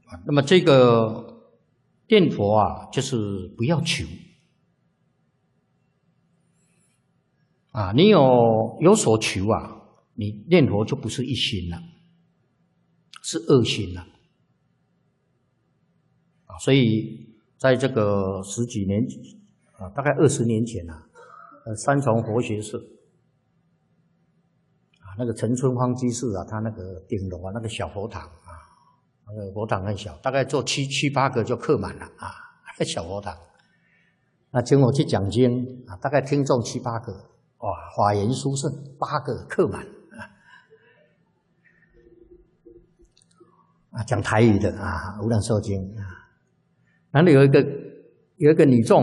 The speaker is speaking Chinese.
那么这个念佛啊，就是不要求啊，你有所求啊，你念佛就不是一心了，是二心了啊。所以在这个十几年啊，大概20年前啊，三重佛学寺啊，那个陈春芳居士啊，他那个顶楼啊，那个小佛堂啊，那个佛堂很小，大概坐七八个就客满了啊，小佛堂。那请我去讲经啊，大概听众7、8个，哇，法言殊胜，8个客满啊，讲台语的啊，无量寿经啊。然后有一个女众。